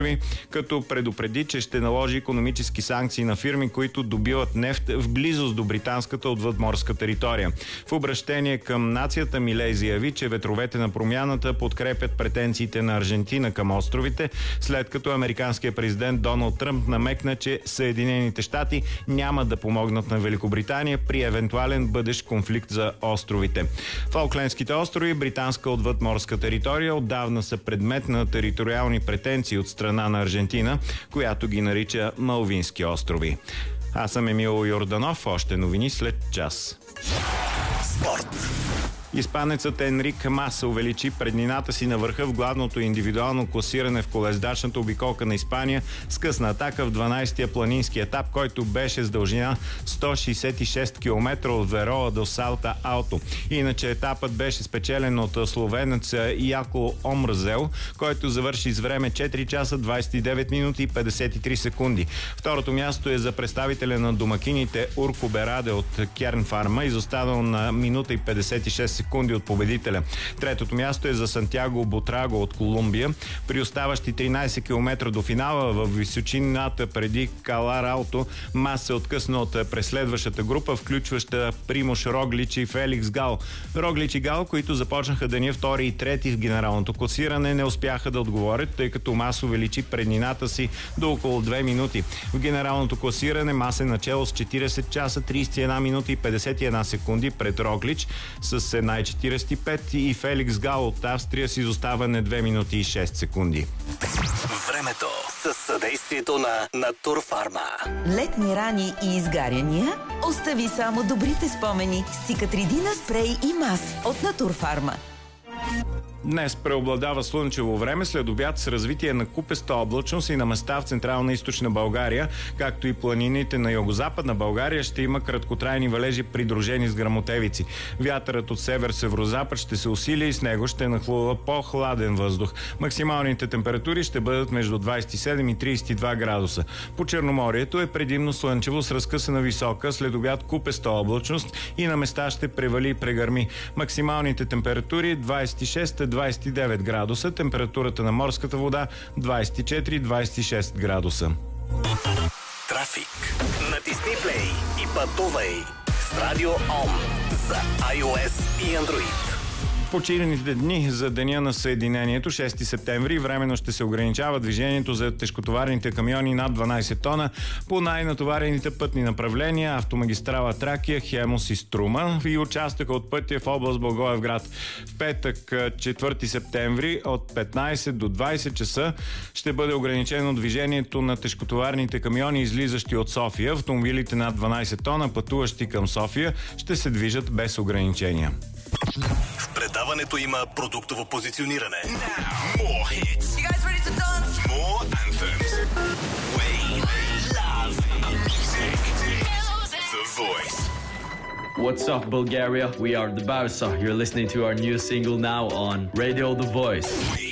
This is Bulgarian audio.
като предупреди, че ще наложи икономически санкции на фирми, които добиват нефт в близост до британската отвъдморска територия. В обращение към нацията Милей заяви, че ветровете на промяната подкрепят претенциите на Аржентина към островите, след като американският президент Доналд Тръмп намекна, че Съединените щати няма да помогнат на Великобритания при евентуален бъдещ конфликт за островите. Фолклендските острови, британска отвъдморска територия, отдавна са предмет на териториални претенции от страна на Аржентина, която ги нарича Малвински острови. Аз съм Емил Йорданов, още новини след час. Спорт. Испанецът Енрик Мас увеличи преднината си на върха в главното индивидуално класиране в колездачната обиколка на Испания с късна атака в 12-я планински етап, който беше с дължина 166 км от Верола до Салта Алто. Иначе етапът беше спечелен от словенеца Яко Омрзел, който завърши с време 4 часа 29 минути и 53 секунди. Второто място е за представителя на домакините Урко Бераде от Керн Фарма, изостанал на минута и 56 секунди от победителя. Третото място е за Сантьяго Бутраго от Колумбия. При оставащи 13 км до финала в височината преди Калар Алто, Мас се откъсна от преследващата група, включваща Примош Роглич и Феликс Гал. Роглич и Гал, които започнаха деня втори и трети в генералното класиране, не успяха да отговорят, тъй като Мас увеличи преднината си до около 2 минути. В генералното класиране Мас е начело с 40 часа 31 минути и 51 секунди пред Роглич с 1,45 и Феликс Гал от Австрия с изоставане 2 минути и 6 секунди. Времето със съдействието на Натурфарма. Летни рани и изгаряния? Остави само добрите спомени с Цикатридина спрей и мас от Натурфарма. Днес преобладава слънчево време, след обяд с развитие на купеста облачност и на места в Централна и Източна България, както и планините на Югозападна България ще има краткотрайни валежи, придружени с гръмотевици. Вятърът от север-северозапад ще се усили и с него ще нахлува по-хладен въздух. Максималните температури ще бъдат между 27 и 32 градуса. По Черноморието е предимно слънчево с разкъсана висока, след обяд купеста облачност и на места ще превали и прегърми. Максималните температури 26-29 градуса, температурата на морската вода 24-26 градуса. Трафик. Натисни плей и пътувай с Радио Ом за iOS и Android. Почирените дни за Деня на Съединението, 6 септември, временно ще се ограничава движението за тежкотоварните камиони над 12 тона по най-натоварените пътни направления: автомагистрала Тракия, Хемус и Струма и участъка от пътя в област Благоевград. В петък, 4 септември, от 15 до 20 часа ще бъде ограничено движението на тежкотоварните камиони, излизащи от София. Автомобилите над 12 тона, пътуващи към София, ще се движат без ограничения. В предаването има продуктово позициониране. What's up, Bulgaria? We are the Bausa. You're listening to our new single now on Radio The Voice.